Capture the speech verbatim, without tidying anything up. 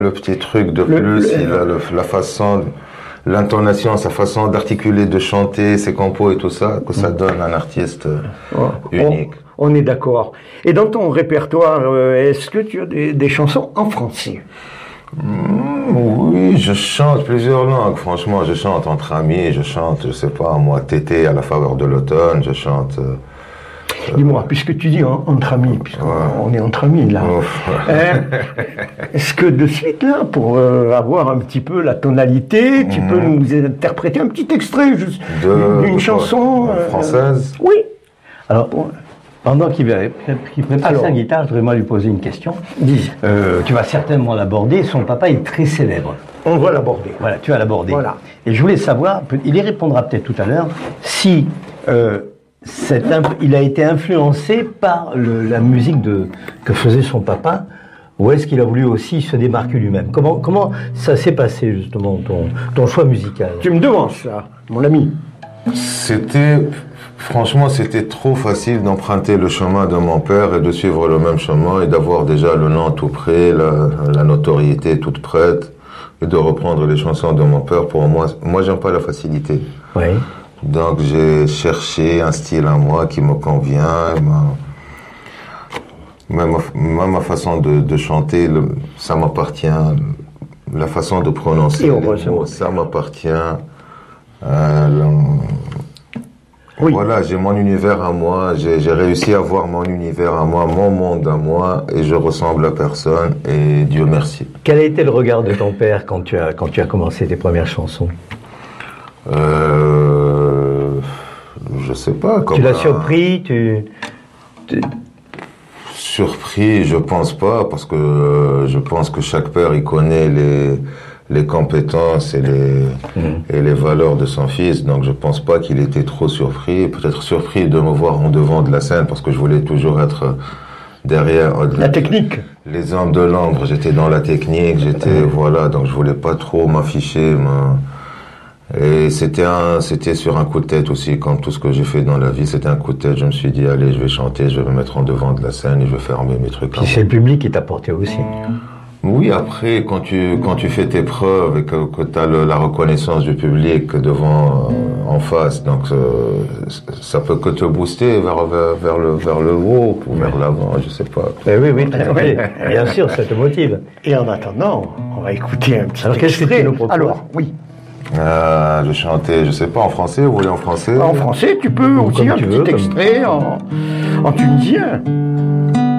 Le petit truc de Le- plus, le- il a le- la façon, l'intonation, sa façon d'articuler, de chanter, ses compos et tout ça, que ça donne un artiste euh, Oh, unique. On, on est d'accord. Et dans ton répertoire, euh, est-ce que tu as des, des chansons en français? Mm, oui, je chante plusieurs langues, franchement, je chante entre amis, je chante, je sais pas, moi, Tété à la faveur de l'automne, je chante... euh, Dis-moi, puisque tu dis en- entre amis, puisqu'on Ouais. on est entre amis là, ouf, ouais. hein, est-ce que de suite là, pour euh, avoir un petit peu la tonalité, tu peux nous interpréter un petit extrait juste De- d'une de chanson quoi, euh, française? Oui. Alors, pendant qu'il va- qu'il prépare Alors. sa guitare, je voudrais moi lui poser une question. Dis. Euh, tu vas certainement l'aborder. Son papa est très célèbre. On va l'aborder. Voilà, tu vas l'aborder. Voilà. Et je voulais savoir, peut- il y répondra peut-être tout à l'heure, si euh, cet imp- il a été influencé par le- la musique de, que faisait son papa, ou est-ce qu'il a voulu aussi se démarquer lui-même? Comment, comment ça s'est passé justement, ton, ton choix musical? Tu me devances là, mon ami. C'était, franchement, c'était trop facile d'emprunter le chemin de mon père et de suivre le même chemin et d'avoir déjà le nom tout prêt, la, la notoriété toute prête et de reprendre les chansons de mon père. Pour moi, moi, j'aime pas la facilité. Oui. Donc, j'ai cherché un style à moi qui me convient. Ma, même, ma, ma façon de, de chanter, le- ça m'appartient. La façon de prononcer Et les heureusement. mots, ça m'appartient. Euh, le- Oui. Voilà, j'ai mon univers à moi, j'ai j'ai réussi à avoir mon univers à moi, mon monde à moi, et je ressemble à personne, et Dieu merci. Quel a été le regard de ton père quand tu as, quand tu as commencé tes premières chansons? Euh, je sais pas. Comme Tu l'as un- surpris, tu... tu- Surpris, je pense pas, parce que euh, je pense que chaque père, il connaît les, les compétences et les, et les valeurs de son fils, donc je pense pas qu'il était trop surpris, peut-être surpris de me voir en devant de la scène, parce que je voulais toujours être derrière. La technique. Les hommes de l'ombre, j'étais dans la technique, j'étais, voilà, donc je voulais pas trop m'afficher, me- et c'était un, c'était sur un coup de tête aussi, comme tout ce que j'ai fait dans la vie, c'était un coup de tête. Je me suis dit, allez, je vais chanter, je vais me mettre en devant de la scène et je vais faire mes, mes trucs. Puis c'est le public qui t'a porté aussi. Oui, après, quand tu, quand tu fais tes preuves et que, que tu as la reconnaissance du public devant, euh, en face, donc euh, ça peut que te booster vers, vers, vers le, vers le haut ou vers l'avant, je sais pas. Eh oui, oui, tout à fait. Bien sûr, ça te motive. Et en attendant, on va écouter un petit Alors, qu'est-ce que extrait. tu nous proposes? Alors, oui. Euh, je chantais, je sais pas, en français, vous voulez en français? En français, tu peux aussi Comme un tu petit veux, comme- extrait en, en tunisien.